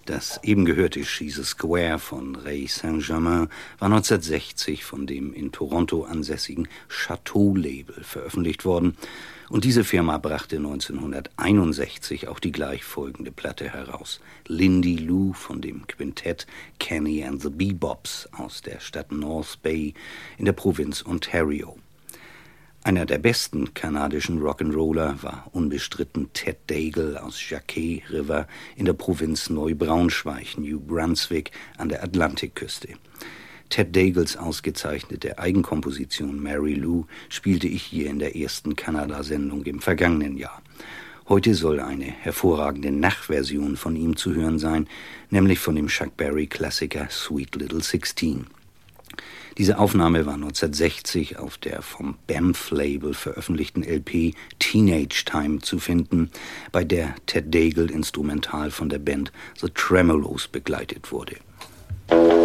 Das eben gehörte She's a Square von Ray Saint-Germain war 1960 von dem in Toronto ansässigen Chateau-Label veröffentlicht worden. Und diese Firma brachte 1961 auch die gleichfolgende Platte heraus. Lindy Lou von dem Quintett Kenny and the Bebops aus der Stadt North Bay in der Provinz Ontario. Einer der besten kanadischen Rock'n'Roller war unbestritten Ted Dagle aus Jacquet River in der Provinz Neubraunschweig, New Brunswick an der Atlantikküste. Ted Dagles ausgezeichnete Eigenkomposition Mary Lou spielte ich hier in der ersten Kanada-Sendung im vergangenen Jahr. Heute soll eine hervorragende Nachversion von ihm zu hören sein, nämlich von dem Chuck Berry-Klassiker Sweet Little 16. Diese Aufnahme war 1960 auf der vom Banff-Label veröffentlichten LP Teenage Time zu finden, bei der Ted Dagle instrumental von der Band The Tremolos begleitet wurde.